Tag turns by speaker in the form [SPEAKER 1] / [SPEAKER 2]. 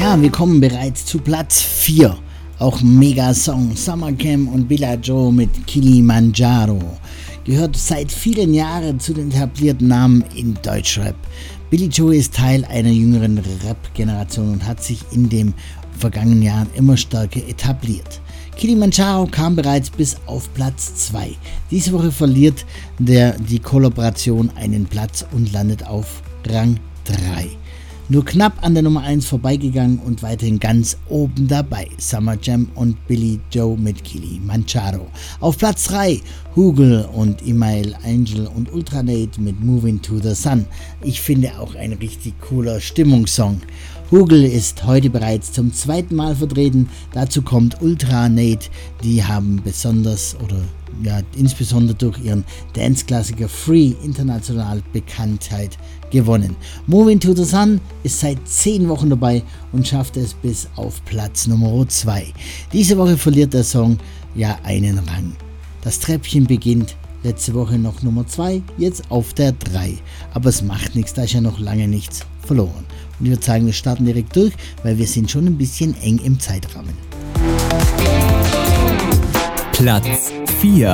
[SPEAKER 1] Ja, wir kommen bereits zu Platz 4. Auch Mega-Song Summer Camp und Billa Joe mit Kilimanjaro. Gehört seit vielen Jahren zu den etablierten Namen in Deutschrap. Billy Joe ist Teil einer jüngeren Rap-Generation und hat sich in den vergangenen Jahren immer stärker etabliert. Kilimanjaro kam bereits bis auf Platz 2. Diese Woche verliert die Kollaboration einen Platz und landet auf Rang 3. Nur knapp an der Nummer 1 vorbeigegangen und weiterhin ganz oben dabei. Summer Jam und Billy Joe mit Kilimanjaro. Auf Platz 3 Hugel und Email Angel und Ultranate mit Moving to the Sun. Ich finde auch ein richtig cooler Stimmungssong. Hugel ist heute bereits zum zweiten Mal vertreten. Dazu kommt Ultranate. Die haben insbesondere durch ihren Dance-Klassiker Free international Bekanntheit gewonnen. Moving to the Sun ist seit 10 Wochen dabei und schafft es bis auf Platz Nummer 2. Diese Woche verliert der Song einen Rang. Das Treppchen beginnt letzte Woche noch Nummer 2, jetzt auf der 3. Aber es macht nichts, da ist ja noch lange nichts verloren. Und ich würde sagen, wir starten direkt durch, weil wir sind schon ein bisschen eng im Zeitrahmen.
[SPEAKER 2] Platz 4.